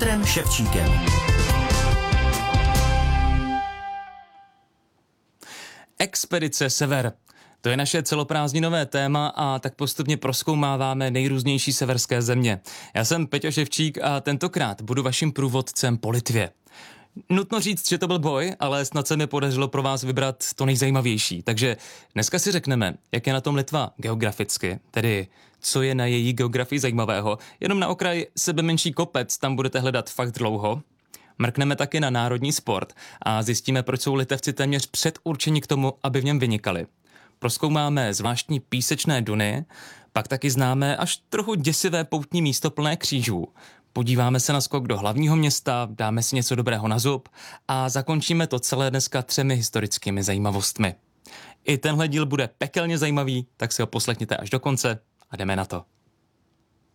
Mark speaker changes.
Speaker 1: Petrem Ševčíkem.
Speaker 2: Expedice Sever. To je naše celoprázdninové téma a tak postupně prozkoumáváme nejrůznější severské země. Já jsem Peťo Ševčík a tentokrát budu vaším průvodcem po Litvě. Nutno říct, že to byl boj, ale snad se mi podařilo pro vás vybrat to nejzajímavější. Takže dneska si řekneme, jak je na tom Litva geograficky, tedy co je na její geografii zajímavého. Jenom na okraj sebemenší kopec, tam budete hledat fakt dlouho. Mrkneme taky na národní sport a zjistíme, proč jsou Litevci téměř předurčeni k tomu, aby v něm vynikali. Prozkoumáme zvláštní písečné duny, pak taky známe až trochu děsivé poutní místo plné křížů. Podíváme se na skok do hlavního města, dáme si něco dobrého na zub a zakončíme to celé dneska 3 historickými zajímavostmi. I tenhle díl bude pekelně zajímavý, tak si ho poslechněte až do konce a jdeme na to.